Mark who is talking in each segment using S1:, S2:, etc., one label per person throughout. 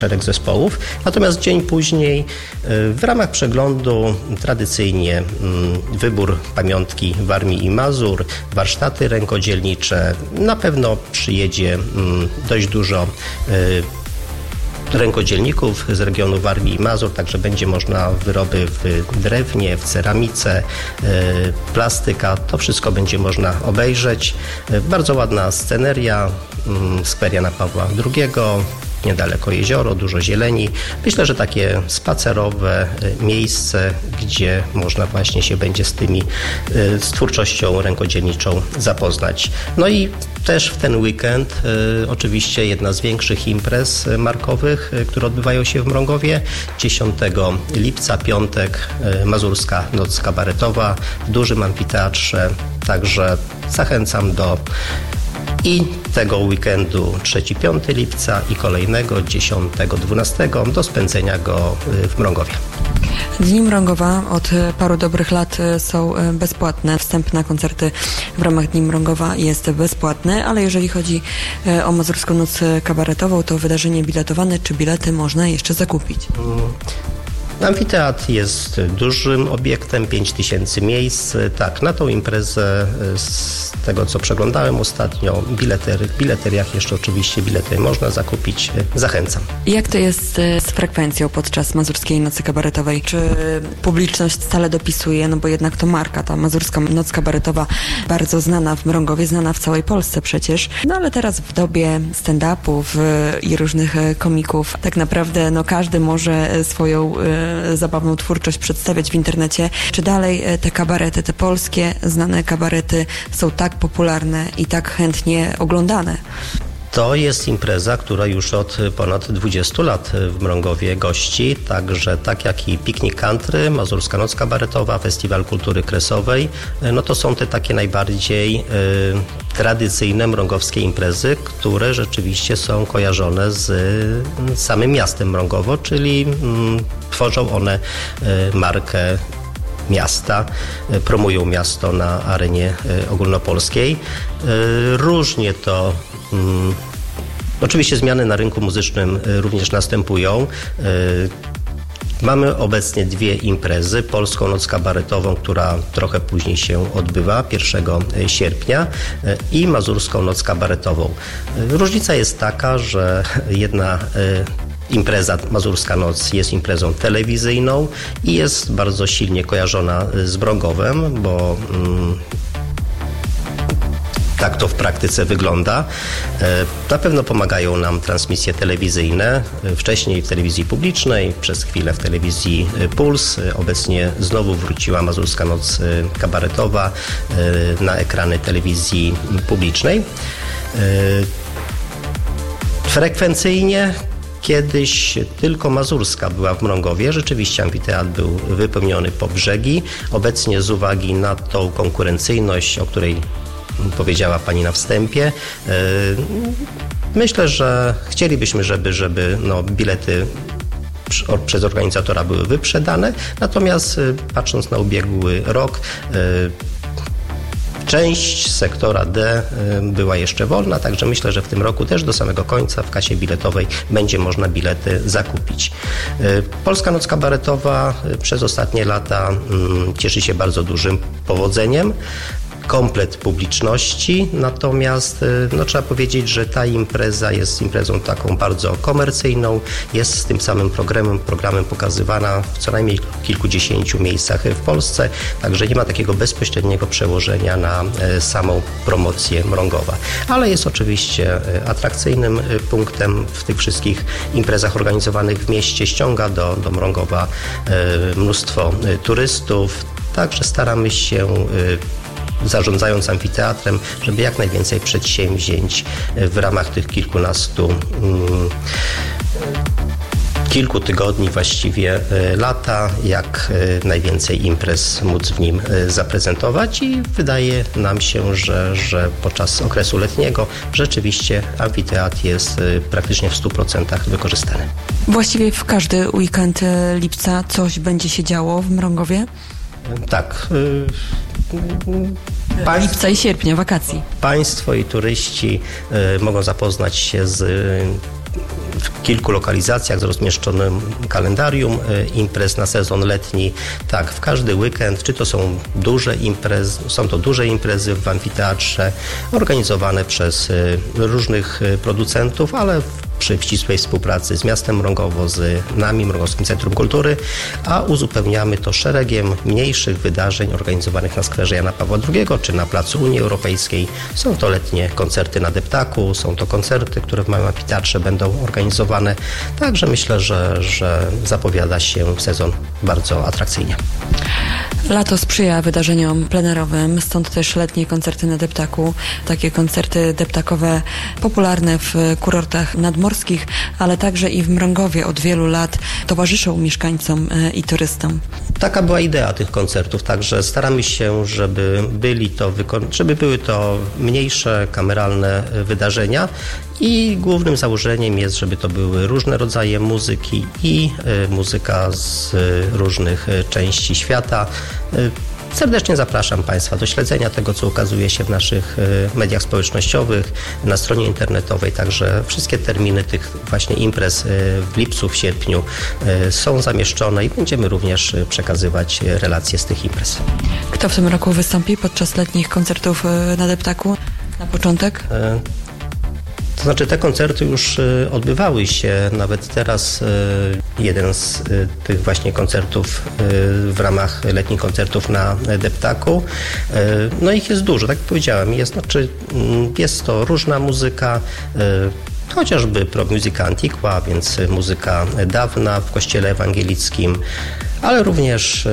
S1: szereg zespołów. Natomiast dzień później w ramach przeglądu tradycyjnie wybór pamiątki Warmii i Mazur, warsztaty rękodzielnicze. Na pewno przyjedzie dość dużo rękodzielników z regionu Warmii i Mazur, także będzie można wyroby w drewnie, w ceramice, plastyka, to wszystko będzie można obejrzeć. Bardzo ładna sceneria, skwer Jana Pawła II, niedaleko jezioro, dużo zieleni. Myślę, że takie spacerowe miejsce, gdzie można właśnie się będzie z twórczością rękodzielniczą zapoznać. No i też w ten weekend oczywiście jedna z większych imprez markowych, które odbywają się w Mrągowie. 10 lipca, piątek, Mazurska Noc Kabaretowa w dużym amfiteatrze. Także zachęcam do i tego weekendu 3-5 lipca i kolejnego 10-12 do spędzenia go w Mrągowie.
S2: Dni Mrągowa od paru dobrych lat są bezpłatne. Wstęp na koncerty w ramach Dni Mrągowa jest bezpłatny, ale jeżeli chodzi o Mazurską Noc Kabaretową, to wydarzenie biletowane, czy bilety można jeszcze zakupić?
S1: Amfiteatr jest dużym obiektem, 5000 miejsc. Tak, na tą imprezę z tego, co przeglądałem ostatnio, w bileteriach jeszcze oczywiście bilety można zakupić. Zachęcam.
S2: Jak to jest z frekwencją podczas Mazurskiej Nocy Kabaretowej? Czy publiczność stale dopisuje? No bo jednak to marka, ta Mazurska Noc Kabaretowa, bardzo znana w Mrągowie, znana w całej Polsce przecież. No ale teraz w dobie stand-upów i różnych komików, tak naprawdę każdy może swoją zabawną twórczość przedstawiać w internecie. Czy dalej te kabarety, te polskie znane kabarety są tak popularne i tak chętnie oglądane?
S1: To jest impreza, która już od ponad 20 lat w Mrągowie gości, także tak jak i Piknik Country, Mazurska Noc Kabaretowa, Festiwal Kultury Kresowej, no to są te takie najbardziej tradycyjne mrągowskie imprezy, które rzeczywiście są kojarzone z samym miastem Mrągowo, czyli tworzą one markę miasta, promują miasto na arenie ogólnopolskiej. Różnie to oczywiście zmiany na rynku muzycznym również następują. Mamy obecnie dwie imprezy. Polską Noc Kabaretową, która trochę później się odbywa, 1 sierpnia i Mazurską Noc Kabaretową. Różnica jest taka, że jedna impreza Mazurska Noc jest imprezą telewizyjną i jest bardzo silnie kojarzona z Mrągowem, bo tak to w praktyce wygląda. Na pewno pomagają nam transmisje telewizyjne. Wcześniej w telewizji publicznej, przez chwilę w telewizji Puls. Obecnie znowu wróciła Mazurska Noc Kabaretowa na ekrany telewizji publicznej. Frekwencyjnie kiedyś tylko Mazurska była w Mrągowie. Rzeczywiście amfiteatr był wypełniony po brzegi. Obecnie z uwagi na tą konkurencyjność, o której powiedziała Pani na wstępie, myślę, że chcielibyśmy, żeby bilety przez organizatora były wyprzedane. Natomiast patrząc na ubiegły rok, część sektora D była jeszcze wolna, także myślę, że w tym roku też do samego końca w kasie biletowej będzie można bilety zakupić. Polska Noc Kabaretowa przez ostatnie lata cieszy się bardzo dużym powodzeniem. Komplet publiczności, natomiast trzeba powiedzieć, że ta impreza jest imprezą taką bardzo komercyjną, jest z tym samym programem pokazywana w co najmniej kilkudziesięciu miejscach w Polsce, także nie ma takiego bezpośredniego przełożenia na samą promocję Mrągowa. Ale jest oczywiście atrakcyjnym punktem w tych wszystkich imprezach organizowanych w mieście, ściąga do Mrągowa mnóstwo turystów, także staramy się, zarządzając amfiteatrem, żeby jak najwięcej przedsięwzięć w ramach tych kilku tygodni, właściwie lata, jak najwięcej imprez móc w nim zaprezentować i wydaje nam się, że podczas okresu letniego rzeczywiście amfiteatr jest praktycznie w 100% wykorzystany.
S2: Właściwie w każdy weekend lipca coś będzie się działo w Mrągowie?
S1: Tak.
S2: Lipca i sierpnia, wakacji.
S1: Państwo i turyści mogą zapoznać się z w kilku lokalizacjach z rozmieszczonym kalendarium imprez na sezon letni. Tak, w każdy weekend, czy to są duże imprezy w amfiteatrze organizowane przez różnych producentów, ale przy ścisłej współpracy z miastem Mrągowo, z nami, Mrągowskim Centrum Kultury, a uzupełniamy to szeregiem mniejszych wydarzeń organizowanych na skwerze Jana Pawła II czy na Placu Unii Europejskiej. Są to letnie koncerty na deptaku, są to koncerty, które w małym amfiteatrze będą organizowane. Także myślę, że zapowiada się sezon bardzo atrakcyjnie.
S2: Lato sprzyja wydarzeniom plenerowym, stąd też letnie koncerty na deptaku. Takie koncerty deptakowe popularne w kurortach nadmorskich, ale także i w Mrągowie od wielu lat towarzyszą mieszkańcom i turystom.
S1: Taka była idea tych koncertów, także staramy się, żeby były to mniejsze, kameralne wydarzenia i głównym założeniem jest, żeby to były różne rodzaje muzyki i muzyka z różnych części świata. Serdecznie zapraszam Państwa do śledzenia tego, co ukazuje się w naszych mediach społecznościowych, na stronie internetowej. Także wszystkie terminy tych właśnie imprez w lipcu, w sierpniu są zamieszczone i będziemy również przekazywać relacje z tych imprez.
S2: Kto w tym roku wystąpi podczas letnich koncertów na deptaku na początek?
S1: To znaczy te koncerty już odbywały się, nawet teraz jeden z tych właśnie koncertów w ramach letnich koncertów na deptaku. No ich jest dużo, tak jak powiedziałem, jest to różna muzyka, chociażby Pro Musica Antiqua, więc muzyka dawna w kościele ewangelickim, ale również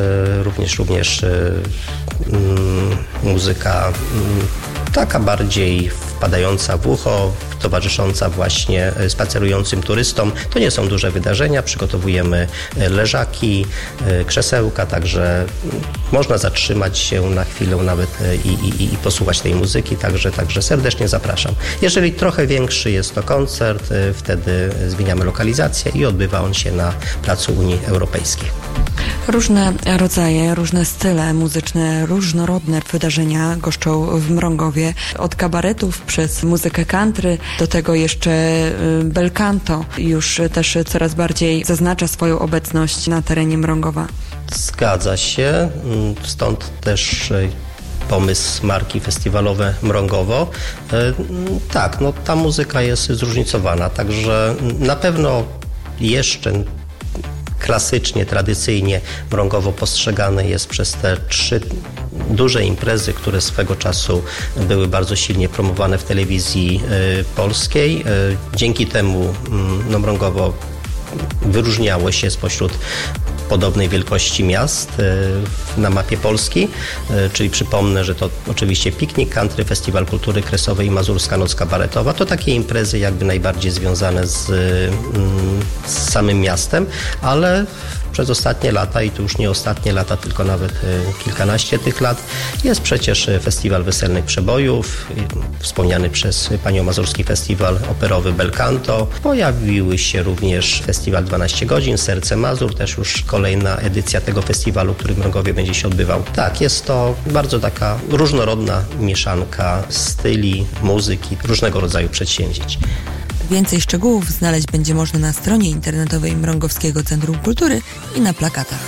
S1: muzyka taka bardziej wpadająca w ucho, towarzysząca właśnie spacerującym turystom. To nie są duże wydarzenia, przygotowujemy leżaki, krzesełka, także można zatrzymać się na chwilę nawet i posłuchać tej muzyki, także serdecznie zapraszam. Jeżeli trochę większy jest to koncert, wtedy zmieniamy lokalizację i odbywa on się na Placu Unii Europejskiej.
S2: Różne rodzaje, różne style muzyczne, różnorodne wydarzenia goszczą w Mrągowie. Od kabaretów przez muzykę country, do tego jeszcze bel canto już też coraz bardziej zaznacza swoją obecność na terenie Mrągowa.
S1: Zgadza się, stąd też pomysł marki festiwalowe Mrągowo. Tak, ta muzyka jest zróżnicowana, także na pewno jeszcze klasycznie, tradycyjnie Mrągowo postrzegane jest przez te 3 duże imprezy, które swego czasu były bardzo silnie promowane w telewizji polskiej. Dzięki temu Mrągowo wyróżniało się spośród podobnej wielkości miast na mapie Polski, czyli przypomnę, że to oczywiście Piknik Country, Festiwal Kultury Kresowej i Mazurska Noc Kabaretowa. To takie imprezy jakby najbardziej związane z samym miastem, ale przez ostatnie lata, i to już nie ostatnie lata, tylko nawet kilkanaście tych lat, jest przecież Festiwal Weselnych Przebojów, wspomniany przez Panią Mazurski Festiwal Operowy Bel Canto. Pojawiły się również Festiwal 12 godzin, Serce Mazur, też już kolejna edycja tego festiwalu, który w Mrągowie będzie się odbywał. Tak, jest to bardzo taka różnorodna mieszanka styli, muzyki, różnego rodzaju przedsięwzięć.
S2: Więcej szczegółów znaleźć będzie można na stronie internetowej Mrągowskiego Centrum Kultury i na plakatach.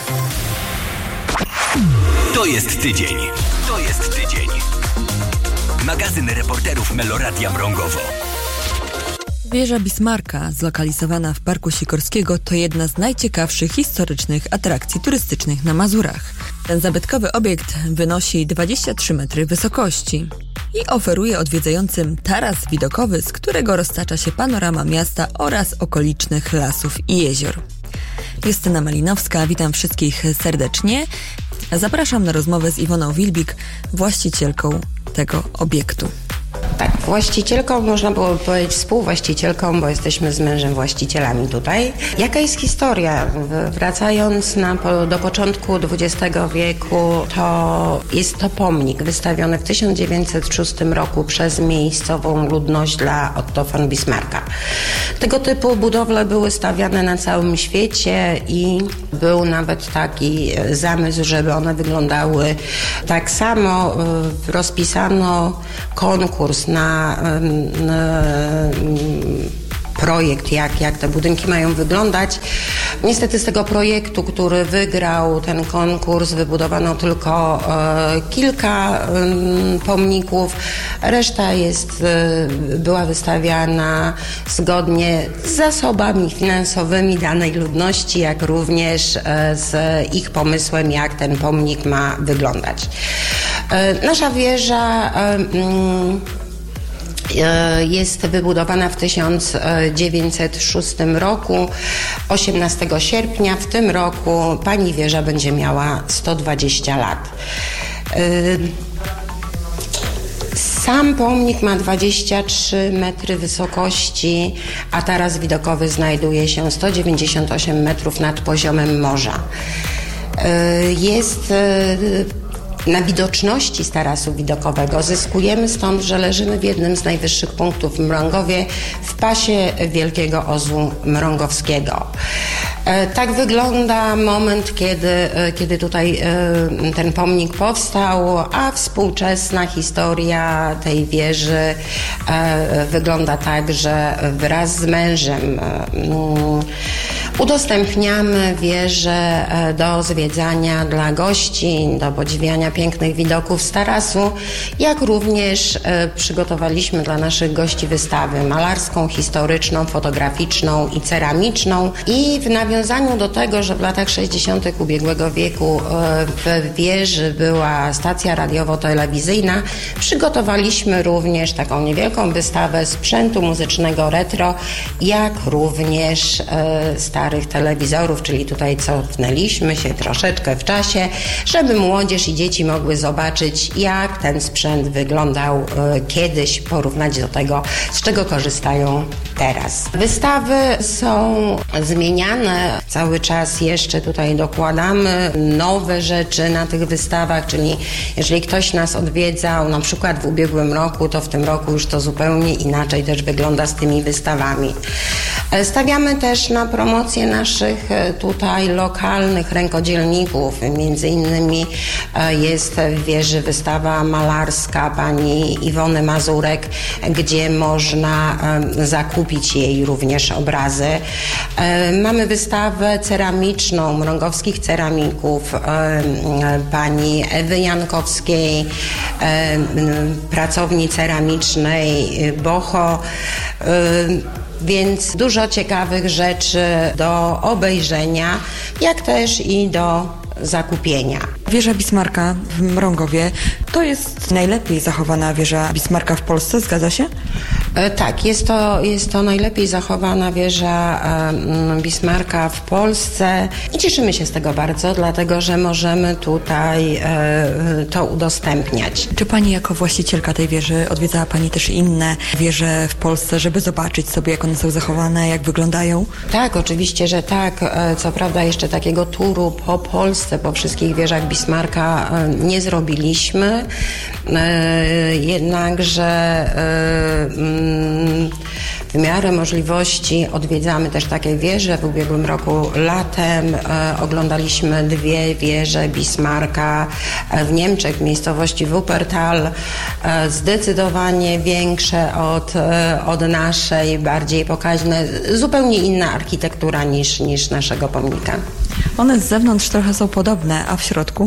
S3: To jest tydzień. Magazyn reporterów Meloradia Mrągowo.
S2: Wieża Bismarcka, zlokalizowana w Parku Sikorskiego, to jedna z najciekawszych historycznych atrakcji turystycznych na Mazurach. Ten zabytkowy obiekt wynosi 23 metry wysokości i oferuje odwiedzającym taras widokowy, z którego roztacza się panorama miasta oraz okolicznych lasów i jezior. Justyna Malinowska, witam wszystkich serdecznie. Zapraszam na rozmowę z Iwoną Wilbik, właścicielką tego obiektu.
S4: Tak, właścicielką, można było powiedzieć współwłaścicielką, bo jesteśmy z mężem właścicielami tutaj. Jaka jest historia? Wracając do początku XX wieku, to jest to pomnik wystawiony w 1906 roku przez miejscową ludność dla Otto von Bismarcka. Tego typu budowle były stawiane na całym świecie i był nawet taki zamysł, żeby one wyglądały tak samo. Rozpisano konkurs na projekt, jak te budynki mają wyglądać. Niestety z tego projektu, który wygrał ten konkurs, wybudowano tylko kilka pomników. Reszta była wystawiana zgodnie z zasobami finansowymi danej ludności, jak również z ich pomysłem, jak ten pomnik ma wyglądać. Nasza wieża jest wybudowana w 1906 roku, 18 sierpnia. W tym roku pani wieża będzie miała 120 lat. Sam pomnik ma 23 metry wysokości, a taras widokowy znajduje się 198 metrów nad poziomem morza. Jest na widoczności z tarasu widokowego. Zyskujemy stąd, że leżymy w jednym z najwyższych punktów w Mrągowie, w pasie Wielkiego Ozu Mrągowskiego. Tak wygląda moment, kiedy tutaj ten pomnik powstał, a współczesna historia tej wieży wygląda tak, że wraz z mężem udostępniamy wieżę do zwiedzania dla gości, do podziwiania pięknych widoków z tarasu, jak również przygotowaliśmy dla naszych gości wystawy malarską, historyczną, fotograficzną i ceramiczną. I w nawiązaniu do tego, że w latach 60. ubiegłego wieku w wieży była stacja radiowo-telewizyjna, przygotowaliśmy również taką niewielką wystawę sprzętu muzycznego retro, jak również starych telewizorów, czyli tutaj cofnęliśmy się troszeczkę w czasie, żeby młodzież i dzieci mogły zobaczyć, jak ten sprzęt wyglądał kiedyś, porównać do tego, z czego korzystają teraz. Wystawy są zmieniane, cały czas jeszcze tutaj dokładamy nowe rzeczy na tych wystawach, czyli jeżeli ktoś nas odwiedzał na przykład w ubiegłym roku, to w tym roku już to zupełnie inaczej też wygląda z tymi wystawami. Stawiamy też na promocję naszych tutaj lokalnych rękodzielników. Między innymi jest w wieży wystawa malarska pani Iwony Mazurek, gdzie można zakupić jej również obrazy. Mamy wystawę ceramiczną mrągowskich ceramików pani Ewy Jankowskiej, pracowni ceramicznej Boho. Więc dużo ciekawych rzeczy do obejrzenia, jak też i do zakupienia.
S2: Wieża Bismarcka w Mrągowie to jest najlepiej zachowana wieża Bismarcka w Polsce, zgadza się?
S4: Tak, jest to najlepiej zachowana wieża Bismarcka w Polsce i cieszymy się z tego bardzo, dlatego że możemy tutaj to udostępniać.
S2: Czy pani jako właścicielka tej wieży odwiedzała pani też inne wieże w Polsce, żeby zobaczyć sobie, jak one są zachowane, jak wyglądają?
S4: Tak, oczywiście, że tak. Co prawda jeszcze takiego turu po Polsce, po wszystkich wieżach Bismarcka nie zrobiliśmy, jednakże w miarę możliwości odwiedzamy też takie wieże. W ubiegłym roku latem oglądaliśmy 2 wieże Bismarcka w Niemczech, w miejscowości Wuppertal, zdecydowanie większe od naszej, bardziej pokaźne, zupełnie inna architektura niż naszego pomnika.
S2: One z zewnątrz trochę są podobne, a w środku?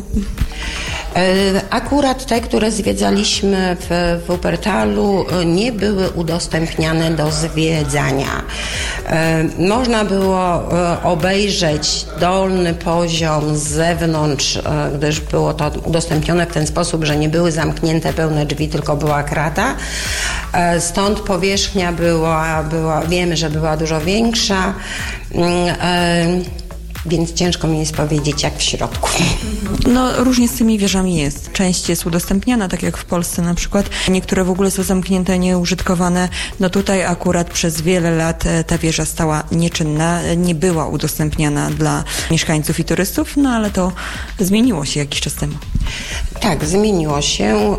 S4: Akurat te, które zwiedzaliśmy w Wuppertalu, nie były udostępniane do zwiedzania. Można było obejrzeć dolny poziom z zewnątrz, gdyż było to udostępnione w ten sposób, że nie były zamknięte pełne drzwi, tylko była krata. Stąd powierzchnia wiemy, że była dużo większa. Więc ciężko mi jest powiedzieć, jak w środku.
S2: No, różnie z tymi wieżami jest. Część jest udostępniana, tak jak w Polsce na przykład. Niektóre w ogóle są zamknięte, nieużytkowane. No tutaj akurat przez wiele lat ta wieża stała nieczynna, nie była udostępniana dla mieszkańców i turystów, no ale to zmieniło się jakiś czas temu.
S4: Tak, zmieniło się.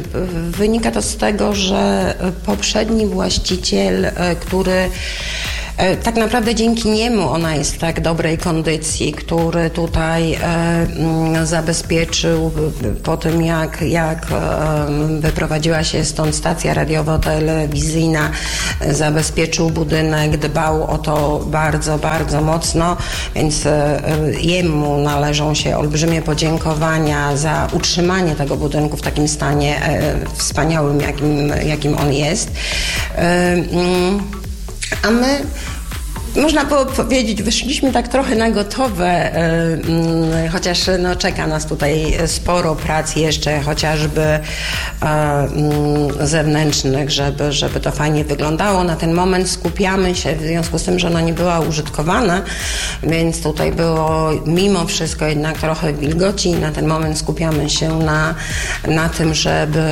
S4: Wynika to z tego, że poprzedni właściciel, który Tak naprawdę dzięki niemu ona jest w tak dobrej kondycji, który tutaj zabezpieczył po tym, jak wyprowadziła się stąd stacja radiowo-telewizyjna, zabezpieczył budynek, dbał o to bardzo, bardzo mocno, więc jemu należą się olbrzymie podziękowania za utrzymanie tego budynku w takim stanie wspaniałym, jakim on jest. A my, można było powiedzieć, wyszliśmy tak trochę na gotowe, chociaż czeka nas tutaj sporo prac jeszcze, chociażby zewnętrznych, żeby to fajnie wyglądało. Na ten moment skupiamy się, w związku z tym, że ona nie była użytkowana, więc tutaj było mimo wszystko jednak trochę wilgoci i na ten moment skupiamy się na tym, żeby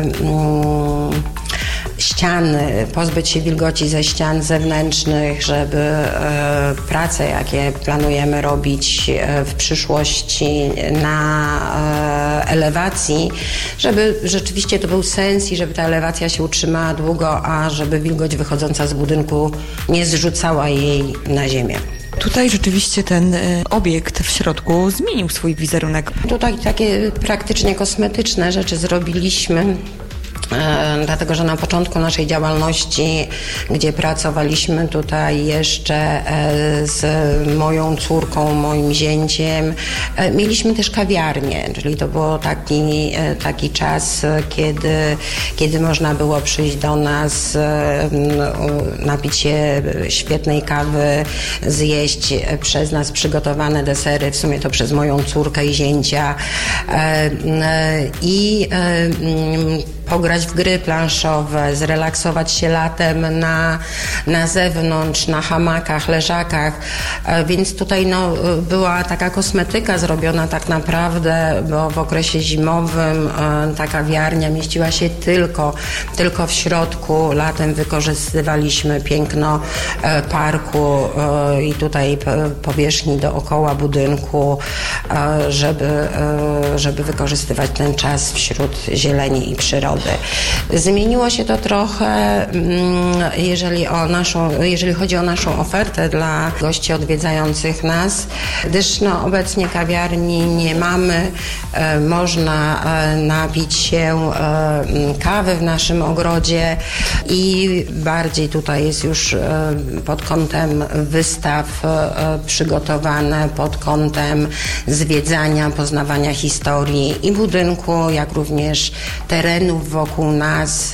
S4: ściany, pozbyć się wilgoci ze ścian zewnętrznych, żeby prace, jakie planujemy robić w przyszłości na elewacji, żeby rzeczywiście to był sens i żeby ta elewacja się utrzymała długo, a żeby wilgoć wychodząca z budynku nie zrzucała jej na ziemię.
S2: Tutaj rzeczywiście ten obiekt w środku zmienił swój wizerunek.
S4: Tutaj takie praktycznie kosmetyczne rzeczy zrobiliśmy. Dlatego, że na początku naszej działalności, gdzie pracowaliśmy tutaj jeszcze z moją córką, moim zięciem, mieliśmy też kawiarnię, czyli to był taki czas, kiedy można było przyjść do nas, napić się świetnej kawy, zjeść przez nas przygotowane desery, w sumie to przez moją córkę i zięcia i pograć w gry planszowe, zrelaksować się latem na zewnątrz, na hamakach, leżakach, więc tutaj była taka kosmetyka zrobiona tak naprawdę, bo w okresie zimowym ta kawiarnia mieściła się tylko w środku, latem wykorzystywaliśmy piękno parku i tutaj powierzchni dookoła budynku, żeby wykorzystywać ten czas wśród zieleni i przyrody. Zmieniło się to trochę, jeżeli chodzi o naszą ofertę dla gości odwiedzających nas, gdyż obecnie kawiarni nie mamy. Można napić się kawy w naszym ogrodzie i bardziej tutaj jest już pod kątem wystaw przygotowane, pod kątem zwiedzania, poznawania historii i budynku, jak również terenów wokół nas,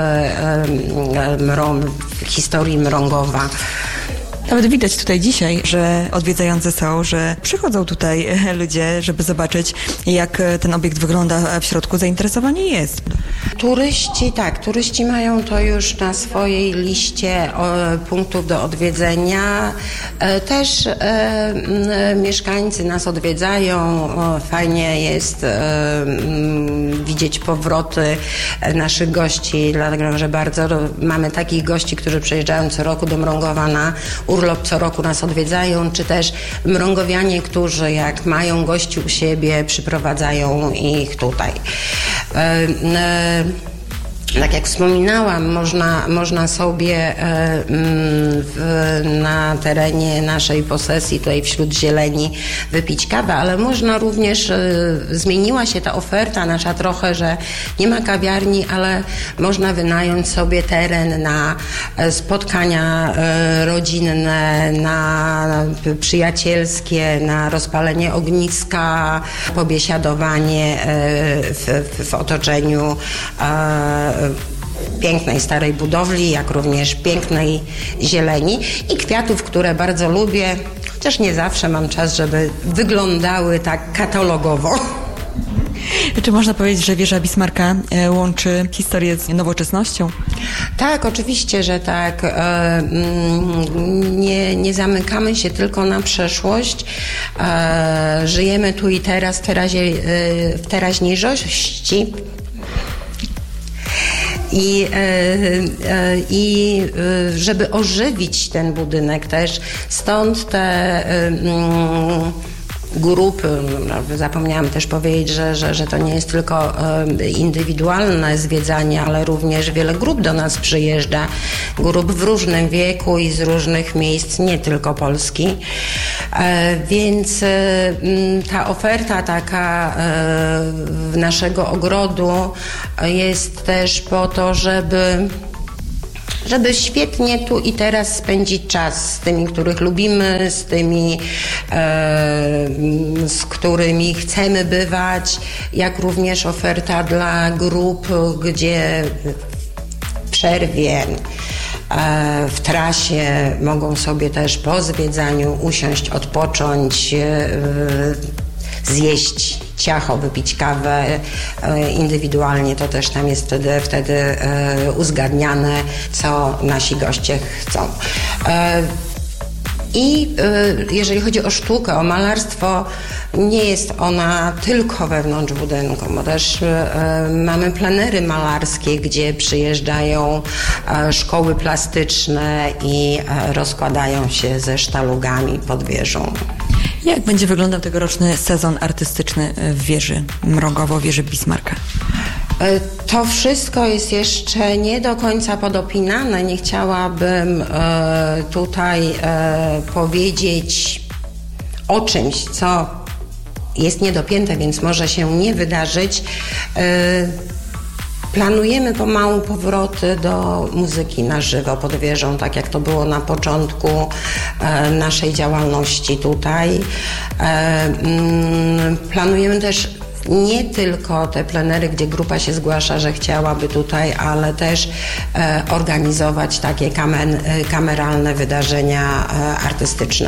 S4: historii Mrągowa.
S2: Nawet widać tutaj dzisiaj, że odwiedzający są, że przychodzą tutaj ludzie, żeby zobaczyć, jak ten obiekt wygląda w środku. Zainteresowanie jest. Turyści mają to już na swojej liście punktów do odwiedzenia. Też mieszkańcy nas odwiedzają. Fajnie jest widzieć powroty naszych gości, dlatego że bardzo mamy takich gości, którzy przyjeżdżają co roku do Mrągowa na urlop, co roku nas odwiedzają, czy też mrągowianie, którzy jak mają gości u siebie, przyprowadzają ich tutaj. Tak jak wspominałam, można sobie na terenie naszej posesji, tutaj wśród zieleni, wypić kawę, ale można również, zmieniła się ta oferta nasza trochę, że nie ma kawiarni, ale można wynająć sobie teren na spotkania rodzinne, na przyjacielskie, na rozpalenie ogniska, pobiesiadowanie w otoczeniu pięknej starej budowli, jak również pięknej zieleni i kwiatów, które bardzo lubię, chociaż nie zawsze mam czas, żeby wyglądały tak katalogowo. Czy można powiedzieć, że wieża Bismarcka łączy historię z nowoczesnością?
S4: Tak, oczywiście, że tak. Nie zamykamy się tylko na przeszłość. Żyjemy tu i teraz, w teraźniejszości. I żeby ożywić ten budynek też, stąd grup. Zapomniałam też powiedzieć, że to nie jest tylko indywidualne zwiedzanie, ale również wiele grup do nas przyjeżdża. Grup w różnym wieku i z różnych miejsc, nie tylko Polski. Więc ta oferta taka naszego ogrodu jest też po to, żeby świetnie tu i teraz spędzić czas z tymi, których lubimy, z tymi, z którymi chcemy bywać, jak również oferta dla grup, gdzie w przerwie, w trasie mogą sobie też po zwiedzaniu usiąść, odpocząć, zjeść ciacho, wypić kawę indywidualnie, to też tam jest wtedy uzgadniane, co nasi goście chcą. I jeżeli chodzi o sztukę, o malarstwo, nie jest ona tylko wewnątrz budynku, bo też mamy plenery malarskie, gdzie przyjeżdżają szkoły plastyczne i rozkładają się ze sztalugami pod wieżą.
S2: Jak będzie wyglądał tegoroczny sezon artystyczny w wieży Mrągowo, wieży Bismarcka?
S4: To wszystko jest jeszcze nie do końca podopinane. Nie chciałabym tutaj powiedzieć o czymś, co jest niedopięte, więc może się nie wydarzyć. Planujemy pomału powroty do muzyki na żywo pod wieżą, tak jak to było na początku naszej działalności tutaj. Planujemy też nie tylko te plenery, gdzie grupa się zgłasza, że chciałaby tutaj, ale też organizować takie kameralne wydarzenia artystyczne.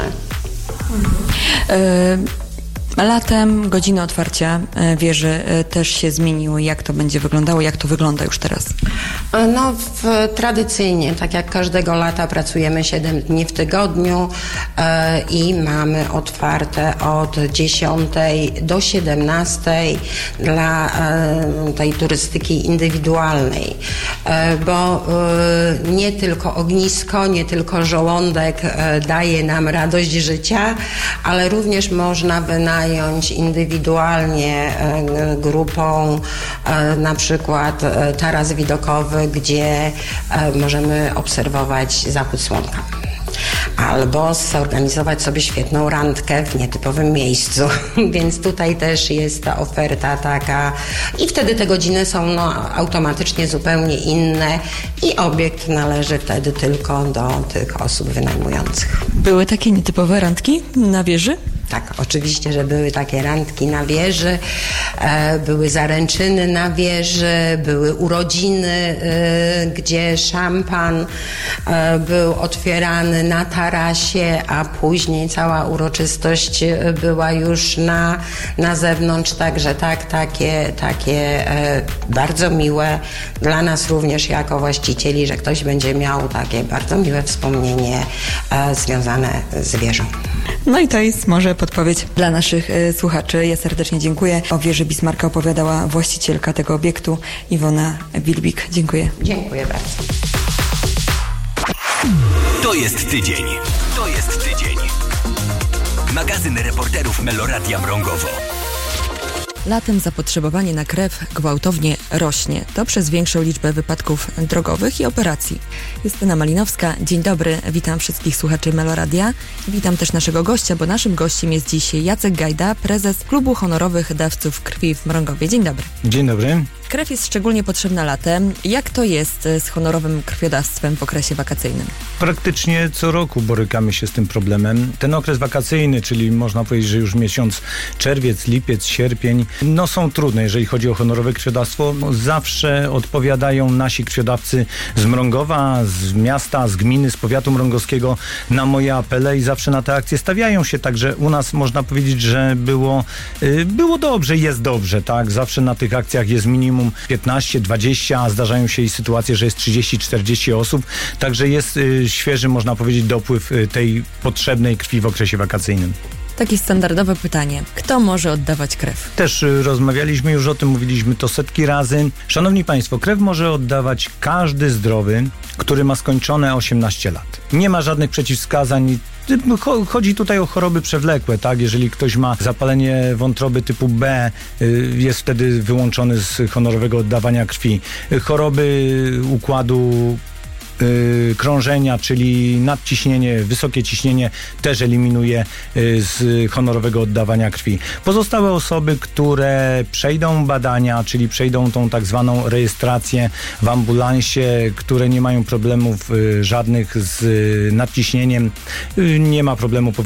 S2: Latem godziny otwarcia wieży też się zmieniły. Jak to będzie wyglądało? Jak to wygląda już teraz?
S4: No, tradycyjnie, tak jak każdego lata, pracujemy 7 dni w tygodniu i mamy otwarte od 10 do 17 dla tej turystyki indywidualnej, bo nie tylko ognisko, nie tylko żołądek daje nam radość życia, ale również można wynająć indywidualnie grupą na przykład taras widokowy, gdzie możemy obserwować zachód słonka. Albo zorganizować sobie świetną randkę w nietypowym miejscu. Więc tutaj też jest ta oferta taka i wtedy te godziny są automatycznie zupełnie inne i obiekt należy wtedy tylko do tych osób wynajmujących.
S2: Były takie nietypowe randki na wieży?
S4: Tak, oczywiście, że były takie randki na wieży, były zaręczyny na wieży, były urodziny, gdzie szampan był otwierany na tarasie, a później cała uroczystość była już na zewnątrz, także takie bardzo miłe dla nas również jako właścicieli, że ktoś będzie miał takie bardzo miłe wspomnienie związane z wieżą.
S2: No i to jest może podpowiedź dla naszych słuchaczy. Ja serdecznie dziękuję. O wieży Bismarcka opowiadała właścicielka tego obiektu Iwona Wilbik. Dziękuję.
S4: Dziękuję bardzo.
S3: To jest tydzień. To jest tydzień. Magazyn reporterów Meloradia Mrągowo.
S2: Latem zapotrzebowanie na krew gwałtownie rośnie. To przez większą liczbę wypadków drogowych i operacji. Justyna Malinowska, dzień dobry. Witam wszystkich słuchaczy Meloradia. Witam też naszego gościa, bo naszym gościem jest dziś Jacek Gajda, prezes Klubu Honorowych Dawców Krwi w Mrągowie. Dzień dobry.
S5: Dzień dobry.
S2: Krew jest szczególnie potrzebna latem. Jak to jest z honorowym krwiodawstwem w okresie wakacyjnym?
S5: Praktycznie co roku borykamy się z tym problemem. Ten okres wakacyjny, czyli można powiedzieć, że już miesiąc czerwiec, lipiec, sierpień, są trudne, jeżeli chodzi o honorowe krwiodawstwo. Zawsze odpowiadają nasi krwiodawcy z Mrągowa, z miasta, z gminy, z powiatu mrągowskiego na moje apele i zawsze na te akcje stawiają się. Także u nas można powiedzieć, że było dobrze, jest dobrze, tak? Zawsze na tych akcjach jest minimum 15, 20, a zdarzają się i sytuacje, że jest 30, 40 osób. Także jest świeży, można powiedzieć, dopływ tej potrzebnej krwi w okresie wakacyjnym.
S6: takie standardowe pytanie. Kto może oddawać krew?
S5: Też rozmawialiśmy już o tym, mówiliśmy to setki razy. Szanowni Państwo, krew może oddawać każdy zdrowy, który ma skończone 18 lat. Nie ma żadnych przeciwwskazań. Chodzi tutaj o choroby przewlekłe, tak? Jeżeli ktoś ma zapalenie wątroby typu B, jest wtedy wyłączony z honorowego oddawania krwi. Choroby układu krążenia, czyli nadciśnienie, wysokie ciśnienie też eliminuje z honorowego oddawania krwi. Pozostałe osoby, które przejdą badania, czyli przejdą tą tak zwaną rejestrację w ambulansie, które nie mają problemów żadnych z nadciśnieniem, nie ma problemu